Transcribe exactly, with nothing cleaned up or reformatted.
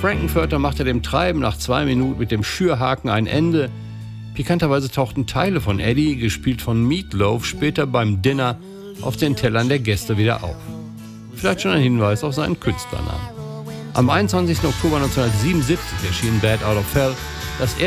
Frank-N-Furter machte dem Treiben nach zwei Minuten mit dem Schürhaken ein Ende. Pikanterweise tauchten Teile von Eddie, gespielt von Meatloaf, später beim Dinner auf den Tellern der Gäste wieder auf. Vielleicht schon ein Hinweis auf seinen Künstlernamen. Am einundzwanzigsten Oktober neunzehnhundertsiebenundsiebzig erschien Bat Out of Hell, das